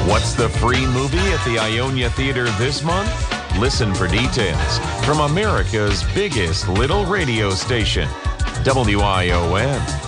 What's the free movie at the Ionia Theater this month? Listen for details from America's biggest little radio station, WION.